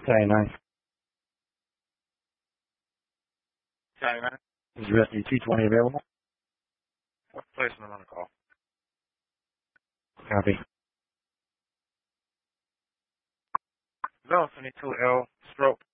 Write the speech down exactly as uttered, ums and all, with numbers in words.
Italian nine. Italian nine. Is the rescue two twenty available? What placement on the call? Copy. No, seventy-two L stroke.